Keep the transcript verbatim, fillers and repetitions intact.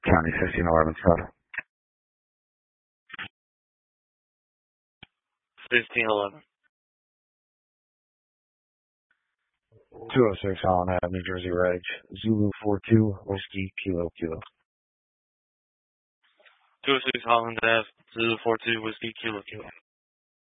County fifteen eleven Scott. fifteen eleven. two oh six Holland Ave, New Jersey Reg. Zulu four two Whiskey Kilo Kilo. two oh six Holland Ave, Zulu four two Whiskey Kilo Kilo.